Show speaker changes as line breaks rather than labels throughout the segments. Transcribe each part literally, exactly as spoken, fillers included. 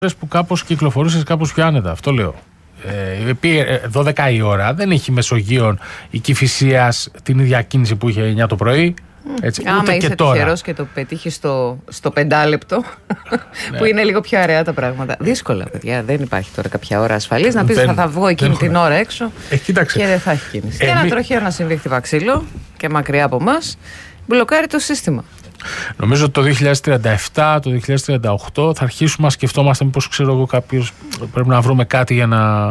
που κάπως κυκλοφορούσες κάπως πιο άνετα, αυτό λέω. Ε, πήγε δώδεκα η ώρα, δεν έχει Μεσογείων η Κηφισίας την ίδια κίνηση που είχε εννιά το πρωί. Έτσι,
άμα
ούτε
είσαι
και τώρα.
τυχερός και το πετύχει στο, στο πεντάλεπτο, ναι. που είναι λίγο πιο αραιά τα πράγματα. Δύσκολα, παιδιά. Δεν υπάρχει τώρα κάποια ώρα ασφαλής να πεις θα, θα βγω εκείνη την ώρα έξω
ε,
και δεν θα έχει κίνηση.
Ε,
και ένα
μη...
τροχαίο να συμβεί χτυπαξίλο και μακριά από εμάς μπλοκάρει το σύστημα.
Νομίζω ότι το δύο χιλιάδες τριάντα επτά, το δύο χιλιάδες τριάντα οκτώ θα αρχίσουμε να σκεφτόμαστε μήπως ξέρω εγώ κάποιος πρέπει να βρούμε κάτι για να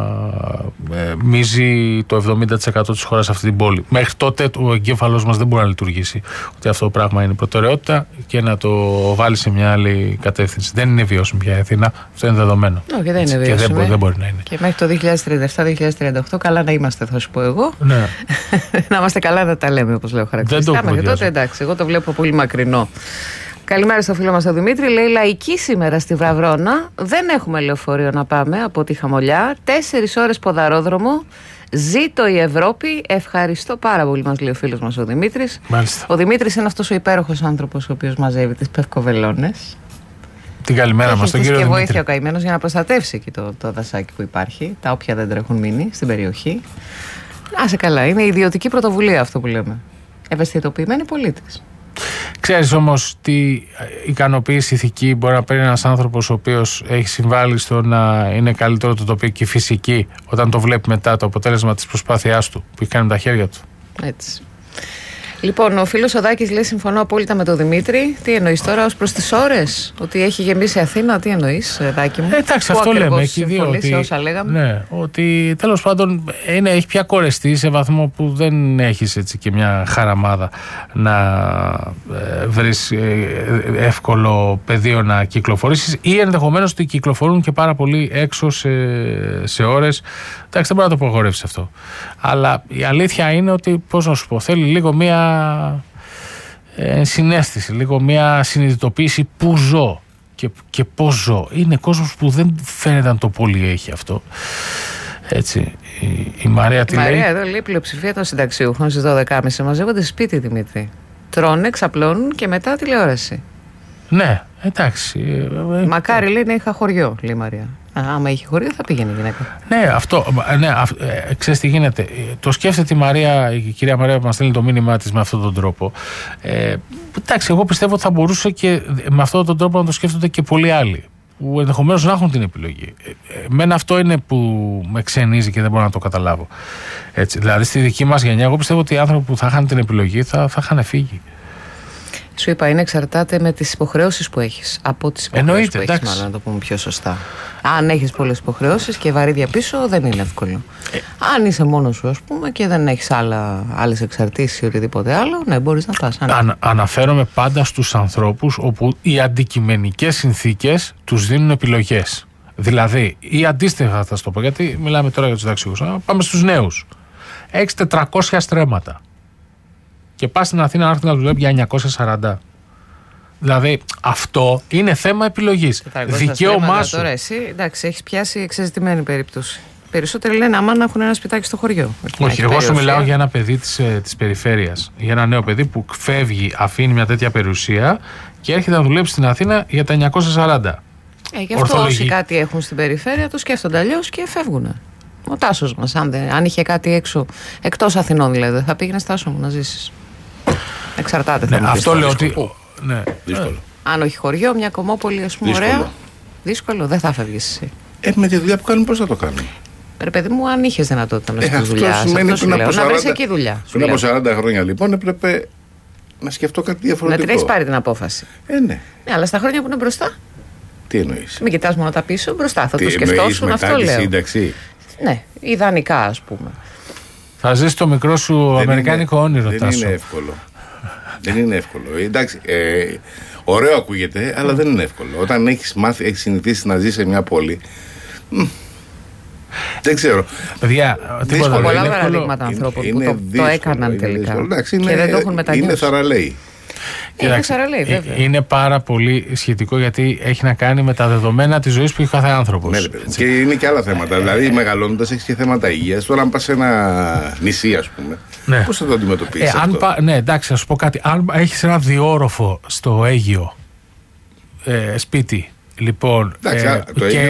ε, μίζει το εβδομήντα τοις εκατό της χώρας αυτή την πόλη. Μέχρι τότε ο εγκέφαλος μας δεν μπορεί να λειτουργήσει. Ότι αυτό το πράγμα είναι προτεραιότητα και να το βάλει σε μια άλλη κατεύθυνση. Δεν είναι βιώσιμη πια η Αθήνα. Αυτό είναι δεδομένο.
Όχι, δεν είναι βιώσιμη.
Και δεν μπορεί, δεν μπορεί να είναι.
Και μέχρι το δύο χιλιάδες τριάντα επτά δύο χιλιάδες τριάντα οκτώ καλά να είμαστε, θα σου πω εγώ.
Ναι.
Να είμαστε καλά να τα λέμε, όπως λέω χαρακτηριστικά. Μέχρι τότε εντάξει, εγώ το βλέπω πολύ μακρινό. Καλημέρα στο φίλο μας τον Δημήτρη. Λέει λαϊκή σήμερα στη Βραβρώνα. Δεν έχουμε λεωφορείο να πάμε από τη Χαμολιά. Τέσσερις ώρες ποδαρόδρομο. Ζήτω η Ευρώπη. Ευχαριστώ πάρα πολύ, μας λέει ο φίλος μας ο Δημήτρης.
Μάλιστα.
Ο Δημήτρης είναι αυτός ο υπέροχος άνθρωπος ο οποίος μαζεύει τις πευκοβελώνες.
Την καλημέρα μας, τον κύριο
Δημήτρη. Και
Δημήτρη.
βοήθεια ο καημένος για να προστατεύσει εκεί το, το δασάκι που υπάρχει. Τα όποια δέντρα έχουν μείνει στην περιοχή. Να σε καλά. Είναι ιδιωτική πρωτοβουλία αυτό που λέμε. Ευαισθητοποιημένοι πολίτες.
Ξέρεις όμως τι ικανοποίηση ηθική μπορεί να παίρνει ένας άνθρωπος ο οποίος έχει συμβάλει στο να είναι καλύτερο το τοπίο και η φυσική όταν το βλέπει μετά το αποτέλεσμα της προσπάθειάς του που έχει κάνει με τα χέρια του.
Έτσι. Λοιπόν, ο φίλος ο Δάκης λέει: συμφωνώ απόλυτα με τον Δημήτρη. Τι εννοείς τώρα ως προς τις ώρες, ότι έχει γεμίσει η Αθήνα, τι εννοείς, Δάκη μου?
Ε, εντάξει, αυτό λέμε. Έχει δύο. Ότι,
όσα λέγαμε.
Ναι, ότι τέλος πάντων είναι, έχει πια κορεστεί σε βαθμό που δεν έχεις έτσι και μια χαραμάδα να ε, βρεις ε, εύκολο πεδίο να κυκλοφορήσεις ή ενδεχομένως ότι κυκλοφορούν και πάρα πολύ έξω σε, σε ώρες. Εντάξει, δεν μπορεί να το απογορεύσει αυτό. Αλλά η αλήθεια είναι ότι, πώς να σου πω, θέλει λίγο μία ε, συναίσθηση, λίγο μία συνειδητοποίηση που ζω και, και πώς ζω. Είναι κόσμος που δεν φαίνεται να το πολύ έχει αυτό. Έτσι. Η, η Μαρία τι
Μαρία,
λέει?
εδώ λέει: πλειοψηφία των συνταξιούχων στις δώδεκα και τριάντα μαζεύονται σπίτι, Δημήτρη. Τρώνε, ξαπλώνουν και μετά τηλεόραση.
Ναι, εντάξει.
Μακάρι λέει να είχα χωριό, λέει η Μαρία. Α, άμα είχε χωριό θα πήγαινε η γυναίκα.
Ναι, αυτό. Ναι, αυ, ε, ξέρεις τι γίνεται. Το σκέφτεται η Μαρία, η κυρία Μαρία που μας στέλνει το μήνυμά της με αυτόν τον τρόπο. Ε, εντάξει, εγώ πιστεύω ότι θα μπορούσε και με αυτόν τον τρόπο να το σκέφτονται και πολλοί άλλοι. Που ενδεχομένως να έχουν την επιλογή. Ε, εμένα αυτό είναι που με ξενίζει και δεν μπορώ να το καταλάβω. Έτσι, δηλαδή στη δική μας γενιά, εγώ πιστεύω ότι οι άνθρωποι που θα είχαν την επιλογή θα, θα είχαν φύγει.
Σου είπα, είναι εξαρτάται με τις υποχρεώσεις που έχεις. Από τις υποχρεώσεις που έχεις, μάλλον να το πούμε πιο σωστά. Αν έχεις πολλές υποχρεώσεις και βαρύδια πίσω, δεν είναι εύκολο. Ε. Αν είσαι μόνος σου, ας πούμε, και δεν έχεις άλλες εξαρτήσεις ή οτιδήποτε άλλο, ναι, μπορείς να πας.
Αν, αναφέρομαι πάντα στους ανθρώπους όπου οι αντικειμενικές συνθήκες τους δίνουν επιλογές. Δηλαδή, ή αντίστοιχα θα σου το πω, γιατί μιλάμε τώρα για τους ταξιούς. Πάμε στους νέους. Έχεις τετρακόσια στρέμματα. Και πας στην Αθήνα να έρθει να δουλεύει για εννιακόσια σαράντα. Δηλαδή αυτό είναι θέμα επιλογής. Δικαίωμά σου.
Τώρα εσύ, εντάξει, έχεις πιάσει εξεζητημένη περίπτωση. Περισσότεροι λένε άμα να έχουν ένα σπιτάκι στο χωριό.
Όχι, εγώ σου μιλάω για ένα παιδί της, της περιφέρειας. Για ένα νέο παιδί που φεύγει, αφήνει μια τέτοια περιουσία και έρχεται να δουλέψει στην Αθήνα για τα εννιακόσια σαράντα.
Ε, γι' αυτό όσοι κάτι έχουν στην περιφέρεια το σκέφτονται αλλιώς και φεύγουν. Ο Τάσος μας, αν, δεν, αν είχε κάτι έξω, εκτός Αθηνών δηλαδή, θα πήγαινε στο Τάσο μου να ζήσεις. Εξαρτάται.
Ναι,
θα
αυτό λέω ότι.
Ναι, δύσκολο.
Αν όχι χωριό, μια Κομμόπολη, ας πούμε,
δύσκολο.
Ωραία. Δύσκολο, δεν θα φεύγεις εσύ.
Ε, με τη δουλειά που κάνουμε, πώς θα το κάνουμε?
Ρε παιδί μου, αν είχες δυνατότητα να
ε,
στη δουλειά. Αυτό
σημαίνει πριν από
να βρεις εκεί δουλειά.
Πριν από σαράντα χρόνια λοιπόν έπρεπε να σκεφτώ κάτι διαφορετικό.
Να την έχεις πάρει την απόφαση.
Ε, ναι.
Ναι, αλλά στα χρόνια που είναι μπροστά.
Τι εννοείς?
Μην κοιτάς μόνο τα πίσω, μπροστά. Θα
Τι
το σκεφτόσουν, αυτό
μετά
λέω.
Τη σύνταξη.
Ναι, ιδανικά, ας πούμε.
Θα ζεις το μικρό σου
δεν
αμερικάνικο
είναι,
όνειρο,
δεν
Τάσο.
Είναι εύκολο. Δεν είναι εύκολο. Εντάξει, ε, ωραίο ακούγεται, αλλά δεν είναι εύκολο. Όταν έχεις μάθει, έχεις συνηθίσει να ζεις σε μια πόλη. Μ, δεν ξέρω.
Παιδιά,
δύσκολο.
τίποτα.
Πολλά παραδείγματα ανθρώπων που το, το έκαναν τελικά.
Εντάξει, είναι,
και δεν το έχουν μετανιώσει.
Είναι θαραλέοι.
Είναι θαραλέοι, βέβαια.
Είναι πάρα πολύ σχετικό γιατί έχει να κάνει με τα δεδομένα της ζωής που έχει κάθε άνθρωπος.
Ναι, και είναι και άλλα θέματα. Δηλαδή, μεγαλώνοντας, έχεις και θέματα υγείας. Τώρα, αν πας σε ένα νησί, ας πούμε,
ναι.
πώς θα το αντιμετωπίσεις
ε,
αυτό?
Πα, ναι, εντάξει, να σου πω κάτι. Αν έχεις ένα διόροφο στο Αίγυο ε, σπίτι Λοιπόν,
Εντάξει,
ε,
το
και